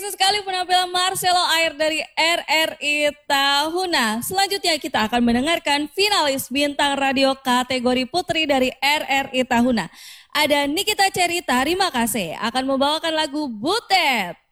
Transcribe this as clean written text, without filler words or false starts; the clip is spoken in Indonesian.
sekali penampilan Marcelo Air dari RRI Tahuna. Selanjutnya kita akan mendengarkan finalis bintang radio kategori putri dari RRI Tahuna. Ada Nikita Cerita, terima kasih, akan membawakan lagu Butet.